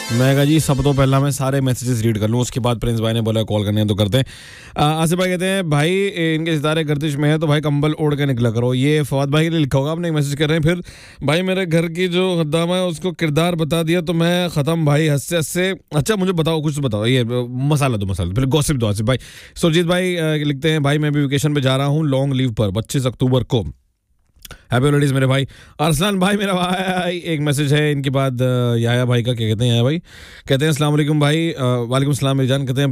मैं कहा जी सब तो पहला मैं सारे मैसेजेस रीड कर लूँ, उसके बाद प्रिंस भाई ने बोला कॉल करने हैं तो करते हैं। आसिफ भाई कहते हैं भाई इनके सितारे गर्दिश में है तो भाई कंबल ओढ़ के निकला करो। ये फवाद भाई के लिए लिखा होगा, आपने मैसेज कर रहे हैं। फिर भाई मेरे घर की जो खद्दाम है उसको किरदार बता दिया तो मैं ख़त्म भाई, हंसते हंसते। अच्छा मुझे बताओ, कुछ तो बताओ, ये मसाला दो, फिर गॉसिप दो आसिफ भाई। सुरजीत भाई लिखते हैं भाई मैं भी वेकेशन पे जा रहा हूँ लॉन्ग लीव पर 25 अक्टूबर को। हैप्पी हॉलीडेज मेरे भाई। अरसलान भाई मेरा भाई, एक मैसेज है इनके बाद याया भाई का। क्या कहते हैं याया भाई? कहते हैं अस्सलाम वालेकुम भाई। वालेकुम सलाम मेरी जान। कहते हैं